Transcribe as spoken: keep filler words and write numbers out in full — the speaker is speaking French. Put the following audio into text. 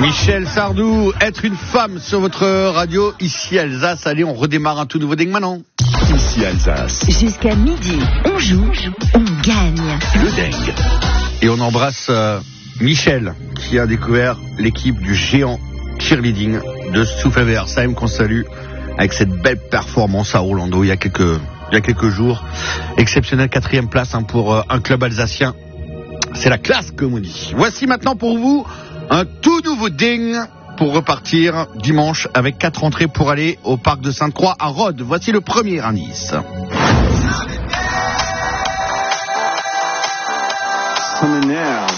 Michel Sardou, être une femme sur votre radio, ici Alsace. Allez, on redémarre un tout nouveau dingue maintenant. Ici Alsace. Jusqu'à midi, on joue, on gagne. Le dingue. Et on embrasse euh, Michel, qui a découvert l'équipe du géant cheerleading de Souffelversheim, qu'on salue avec cette belle performance à Orlando il y a quelques, il y a quelques jours. Exceptionnelle quatrième place hein, pour euh, un club alsacien. C'est la classe, comme on dit. Voici maintenant pour vous un tout nouveau ding pour repartir dimanche avec quatre entrées pour aller au parc de Sainte-Croix à Rhodes. Voici le premier indice. Ça m'énerve.